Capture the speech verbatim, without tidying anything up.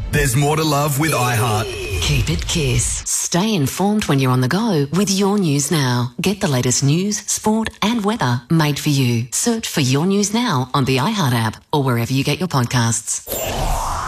There's more to love with iHeart. Keep it Kiss. Stay informed when you're on the go with Your News Now. Get the latest news, sport and weather made for you. Search for Your News Now on the iHeart app or wherever you get your podcasts.